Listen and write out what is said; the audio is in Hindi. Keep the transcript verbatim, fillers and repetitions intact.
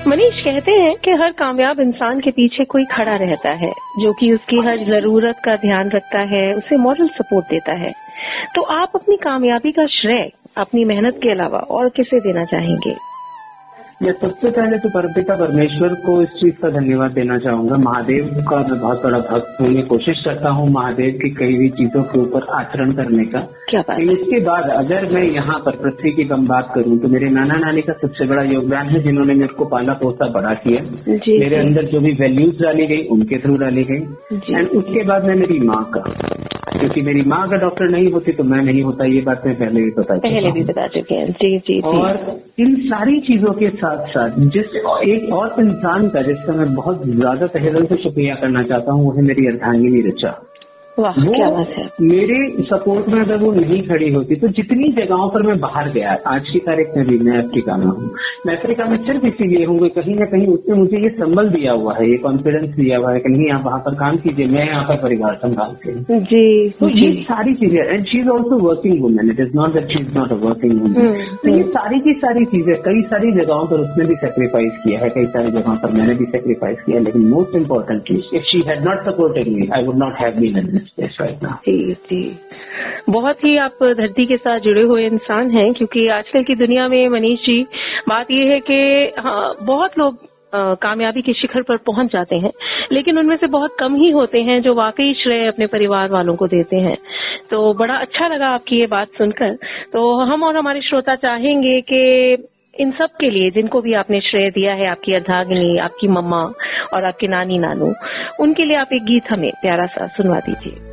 मनीष, कहते हैं कि हर कामयाब इंसान के पीछे कोई खड़ा रहता है जो कि उसकी हर जरूरत का ध्यान रखता है, उसे मॉरल सपोर्ट देता है। तो आप अपनी कामयाबी का श्रेय अपनी मेहनत के अलावा और किसे देना चाहेंगे? मैं सबसे पहले तो परमपिता परमेश्वर को इस चीज का धन्यवाद देना चाहूंगा। महादेव का मैं बहुत बड़ा भक्त हूँ। मैं कोशिश करता हूँ महादेव की कई भी चीजों के ऊपर आचरण करने का। क्या बात है? इसके बाद अगर मैं यहाँ पर पृथ्वी की कम बात करूँ तो मेरे नाना नानी का सबसे बड़ा योगदान है, जिन्होंने मेरे को पाला पोसा बड़ा किया। जी, मेरे जी। अंदर जो भी वैल्यूज डाली गई उनके थ्रू डाली गई। एंड उसके बाद मैं मेरी माँ का, क्योंकि मेरी माँ अगर डॉक्टर नहीं होती तो मैं नहीं होता, ये बात मैं पहले भी बता चुका पहले भी बता चुके हैं। जी जी। और इन सारी चीजों के साथ साथ जिस एक और इंसान का जिसका मैं बहुत ज्यादा तहे दिल से शुक्रिया करना चाहता हूँ, वो है मेरी अर्धांगिनी ऋचा। वाह, क्या बात है। मेरे सपोर्ट में अगर वो नहीं खड़ी होती तो जितनी जगहों पर मैं बाहर गया, आज की तारीख में भी मैं अफ्रीका में हूँ। मैं अफ्रीका में सिर्फ इसीलिए हूँ, कहीं ना कहीं उसने मुझे ये संबल दिया हुआ है, ये कॉन्फिडेंस दिया हुआ है कि नहीं आप वहाँ पर काम कीजिए, मैं यहाँ पर परिवार संभालती हूँ। जी। तो ये सारी चीजें, and she is also working women, it is not that she is not a working women. तो ये सारी की सारी चीजें, कई सारी जगहों पर उसने भी सेक्रीफाइस किया है, कई सारी जगहों पर मैंने भी सेक्रीफाइस किया, लेकिन most importantly if she had not supported me I would not have been in this place right now. जी जी, बहुत ही आप धरती के साथ जुड़े हुए इंसान हैं, क्योंकि आजकल की दुनिया में मनीष जी बात यह है कि हाँ, बहुत लोग आ, कामयाबी के शिखर पर पहुंच जाते हैं, लेकिन उनमें से बहुत कम ही होते हैं जो वाकई श्रेय अपने परिवार वालों को देते हैं। तो बड़ा अच्छा लगा आपकी ये बात सुनकर। तो हम और हमारे श्रोता चाहेंगे कि इन सब के लिए जिनको भी आपने श्रेय दिया है, आपकी अर्धांगिनी, आपकी मम्मा और आपके नानी नानू, उनके लिए आप एक गीत हमें प्यारा सा सुनवा दीजिए।